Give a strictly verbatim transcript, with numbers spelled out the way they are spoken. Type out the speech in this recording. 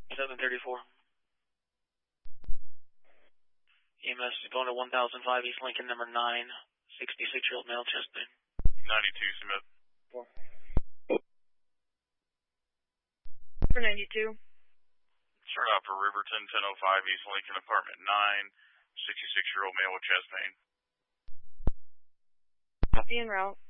seven thirty-four. E M S is going to one thousand five East Lincoln, number nine, sixty-six-year-old male, chest pain. ninety-two, Smith. Four. For ninety-two. Start out for Riverton, ten oh five East Lincoln, apartment nine, sixty-six-year-old male with chest pain. Copy en route.